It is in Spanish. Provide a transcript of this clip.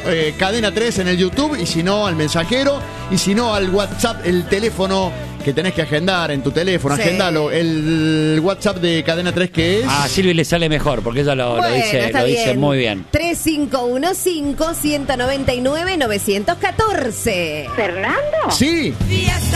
Cadena 3 en el YouTube, y si no, al mensajero, y si no, al WhatsApp, el teléfono que tenés que agendar en tu teléfono, sí. Agendalo, el WhatsApp de Cadena 3, que es... A Silvi le sale mejor, porque ella lo dice muy bien. 3515-199-914. ¿Fernando? Sí. Fiesta.